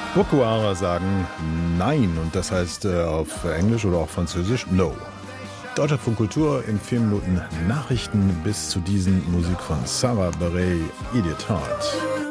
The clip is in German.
Bokuara sagen Nein und das heißt auf Englisch oder auch Französisch No. Deutschlandfunk Kultur in 4 Minuten Nachrichten bis zu diesen Musik von Sarah Bareilles, Idiot Heart.